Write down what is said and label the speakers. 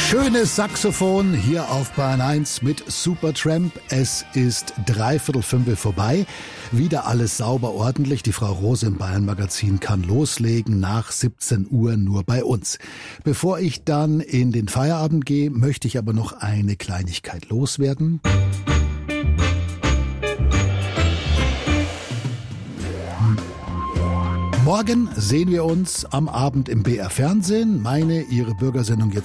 Speaker 1: Schönes Saxophon hier auf Bayern 1 mit Supertramp. Es ist 4:45 vorbei. Wieder alles sauber ordentlich. Die Frau Rose im Bayern Magazin kann loslegen nach 17 Uhr nur bei uns. Bevor ich dann in den Feierabend gehe, möchte ich aber noch eine Kleinigkeit loswerden. Morgen sehen wir uns am Abend im BR Fernsehen. Ihre Bürgersendung jetzt